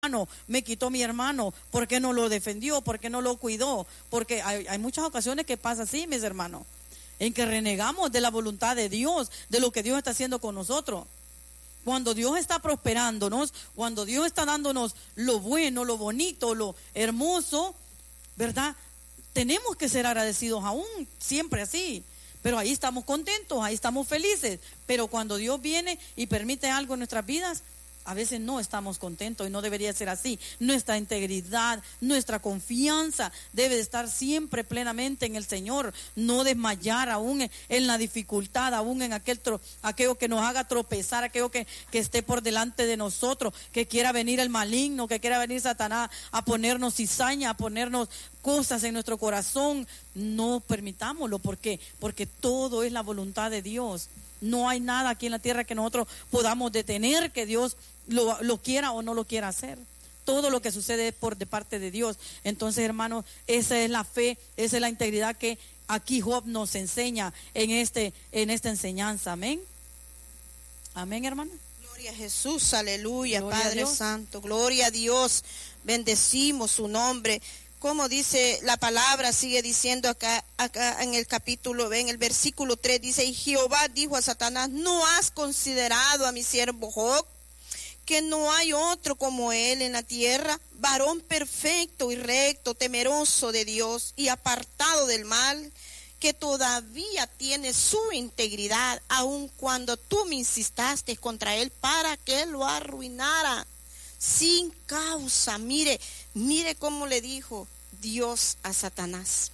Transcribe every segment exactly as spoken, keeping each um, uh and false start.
hermano, me quitó mi hermano, ¿por qué no lo defendió? ¿Por qué no lo cuidó? Porque hay, hay muchas ocasiones que pasa así, mis hermanos, en que renegamos de la voluntad de Dios, de lo que Dios está haciendo con nosotros. Cuando Dios está prosperándonos, cuando Dios está dándonos lo bueno, lo bonito, lo hermoso, ¿verdad? Tenemos que ser agradecidos aún, siempre así. Pero ahí estamos contentos, ahí estamos felices. Pero cuando Dios viene y permite algo en nuestras vidas, a veces no estamos contentos y no debería ser así. Nuestra integridad, nuestra confianza debe de estar siempre plenamente en el Señor. No desmayar aún en, en la dificultad, aún en aquel tro, aquello que nos haga tropezar, aquello que, que esté por delante de nosotros, que quiera venir el maligno, que quiera venir Satanás a ponernos cizaña, a ponernos cosas en nuestro corazón. No permitámoslo. ¿Por qué? Porque todo es la voluntad de Dios. No hay nada aquí en la tierra que nosotros podamos detener que Dios lo, lo quiera o no lo quiera hacer. Todo lo que sucede es por de parte de Dios. Entonces, hermanos, esa es la fe, esa es la integridad que aquí Job nos enseña en este, en esta enseñanza. Amén. Amén, hermano. Gloria a Jesús, aleluya, Gloria Padre Santo, gloria a Dios, bendecimos su nombre. Como dice la palabra, sigue diciendo acá, acá en el capítulo, en el versículo tres, dice, y Jehová dijo a Satanás, ¿no has considerado a mi siervo Job, que no hay otro como él en la tierra, varón perfecto y recto, temeroso de Dios y apartado del mal, que todavía tiene su integridad, aun cuando tú me insististe contra él para que lo arruinara sin causa? Mire, mire cómo le dijo Dios a Satanás.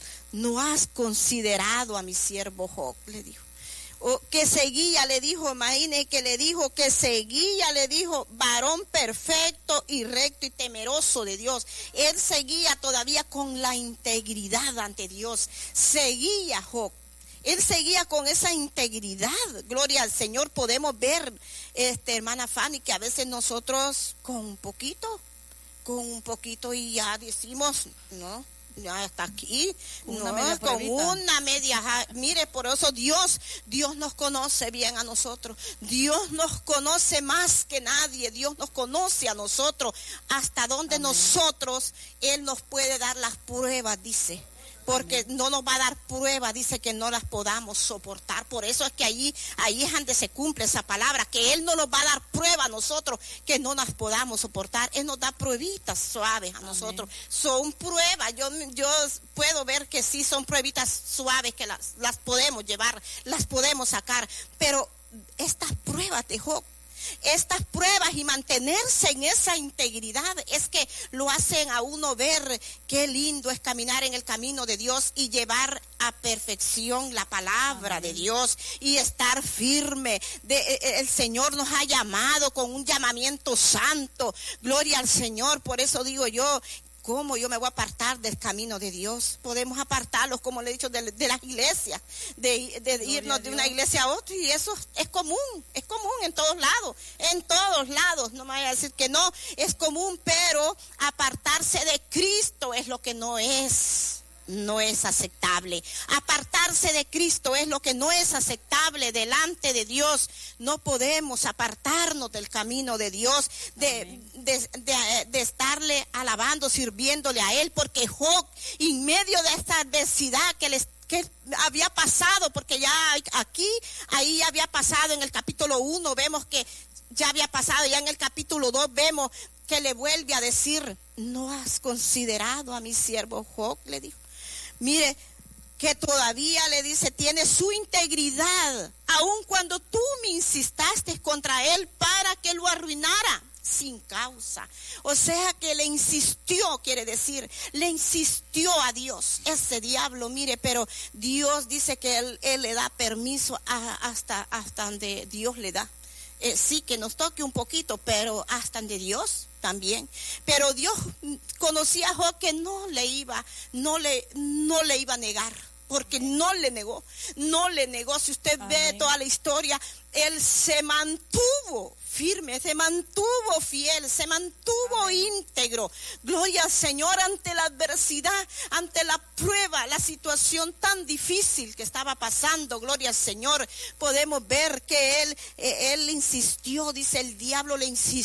No has considerado a mi siervo Job, le dijo. O que seguía, le dijo, imagine que le dijo que seguía, le dijo, varón perfecto y recto y temeroso de Dios. Él seguía todavía con la integridad ante Dios. Seguía Job. Él seguía con esa integridad. Gloria al Señor. Podemos ver, este, hermana Fanny, que a veces nosotros con un poquito, con un poquito y ya decimos, no, ya hasta aquí, una no, media con pruebita. una media, mire, por eso Dios, Dios nos conoce bien a nosotros. Dios nos conoce más que nadie. Dios nos conoce a nosotros, hasta donde Amén. Nosotros, Él nos puede dar las pruebas, dice. Porque Amén. No nos va a dar pruebas, dice que no las podamos soportar. Por eso es que allí, ahí es donde se cumple esa palabra, que Él no nos va a dar pruebas a nosotros que no las podamos soportar. Él nos da pruebitas suaves a Amén. Nosotros. Son pruebas, yo, yo puedo ver que sí son pruebitas suaves que las, las podemos llevar, las podemos sacar. Pero estas pruebas de Job, estas pruebas y mantenerse en esa integridad es que lo hacen a uno ver qué lindo es caminar en el camino de Dios y llevar a perfección la palabra Amén. De Dios y estar firme. De, el Señor nos ha llamado con un llamamiento santo. Gloria al Señor. Por eso digo yo, ¿cómo yo me voy a apartar del camino de Dios? Podemos apartarlos, como le he dicho, de, de las iglesias, de, de irnos de una iglesia a otra, y eso es común, es común en todos lados, en todos lados, no me vaya a decir que no, es común, pero apartarse de Cristo es lo que no es. No es aceptable. Apartarse de Cristo es lo que no es aceptable delante de Dios. No podemos apartarnos del camino de Dios, de, de, de, de estarle alabando, sirviéndole a Él, porque Job, en medio de esta adversidad que les que había pasado, porque ya aquí, ahí había pasado en el capítulo uno, vemos que ya había pasado, ya en el capítulo dos vemos que le vuelve a decir, ¿no has considerado a mi siervo Job?, le dijo. Mire, que todavía le dice, tiene su integridad, aun cuando tú me insististe contra él para que lo arruinara sin causa. O sea que le insistió, quiere decir, le insistió a Dios, ese diablo, mire, pero Dios dice que él, él le da permiso a, hasta, hasta donde Dios le da. Eh, sí, que nos toque un poquito, pero hasta de Dios también. Pero Dios conocía a Job que no le iba, no le, no le iba a negar, porque no le negó, no le negó. Si usted Amén. Ve toda la historia, él se mantuvo firme, se mantuvo fiel, se mantuvo Amén. Íntegro. Gloria al Señor, ante la adversidad, ante la prueba, la situación tan difícil que estaba pasando. Gloria al Señor, podemos ver que él, eh, él insistió, dice el diablo le insistió.